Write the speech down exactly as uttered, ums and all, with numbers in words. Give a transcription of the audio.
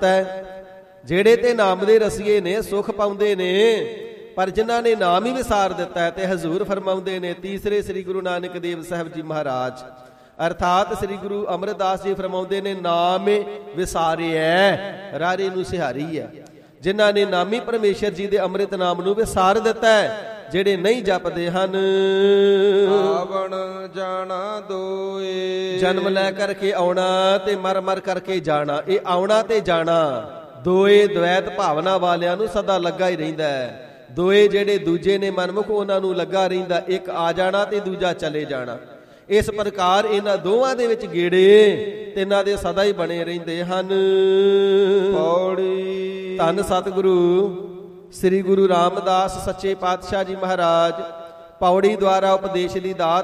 ਜਿਹੜੇ ਤੇ ਨਾਮ ਦੇ ਰਸੀਏ ਨੇ ਸੁਖ ਪਾਉਂਦੇ ਨੇ, ਪਰ ਜਿਨ੍ਹਾਂ ਨੇ ਨਾਮ ਹੀ ਵਿਸਾਰ ਦਿੱਤਾ ਹੈ ਤੇ ਹਜ਼ੂਰ ਫਰਮਾਉਂਦੇ ਨੇ ਤੀਸਰੇ ਸ੍ਰੀ ਗੁਰੂ ਨਾਨਕ ਦੇਵ ਸਾਹਿਬ ਜੀ ਮਹਾਰਾਜ ਅਰਥਾਤ ਸ੍ਰੀ ਗੁਰੂ ਅਮਰਦਾਸ ਜੀ ਫਰਮਾਉਂਦੇ ਨੇ ਨਾਮ ਵਿਸਾਰਿਐ ਰਾਰੇ ਨੂੰ ਸਿਹਾਰੀ ਹੈ। ਜਿਨ੍ਹਾਂ ਨੇ ਨਾਮੀ ਪਰਮੇਸ਼ਰ ਜੀ ਦੇ ਅੰਮ੍ਰਿਤ ਨਾਮ ਨੂੰ ਵਿਸਾਰ ਦਿੱਤਾ ਹੈ, ਜਿਹੜੇ ਨਹੀਂ ਜਪਦੇ ਹਨ। ਆਵਣ ਜਾਣਾ ਦੋਏ, ਜਨਮ ਲੈ ਕਰਕੇ ਆਉਣਾ ਤੇ ਮਰ ਮਰ ਕਰਕੇ ਜਾਣਾ। ਇਹ ਆਉਣਾ ਤੇ ਜਾਣਾ ਦੋਏ ਦਵੈਤ ਭਾਵਨਾ ਵਾਲਿਆਂ ਨੂੰ ਸਦਾ ਲੱਗਾ ਹੀ ਰਹਿੰਦਾ ਹੈ। ਦੋਏ ਜਿਹੜੇ ਦੂਜੇ ਨੇ ਮਨਮੁਖ ਉਹਨਾਂ ਨੂੰ ਲੱਗਾ ਰਹਿੰਦਾ, ਇੱਕ ਆ ਜਾਣਾ ਤੇ ਦੂਜਾ ਚਲੇ ਜਾਣਾ। ਇਸ ਪ੍ਰਕਾਰ ਇਹਨਾਂ ਦੋਵਾਂ ਦੇ ਵਿੱਚ ਗੇੜੇ ਤੇ ਇਹਨਾਂ ਦੇ ਸਦਾ ਹੀ ਬਣੇ ਰਹਿੰਦੇ ਹਨ। ਪੌੜੀ ਧੰਨ ਸਤਿਗੁਰੂ ਸ੍ਰੀ ਗੁਰੂ ਰਾਮਦਾਸ ਸੱਚੇ ਪਾਤਸ਼ਾਹ ਜੀ ਮਹਾਰਾਜ ਪੌੜੀ ਦੁਆਰਾ ਉਪਦੇਸ਼ ਦੀ ਦਾਤ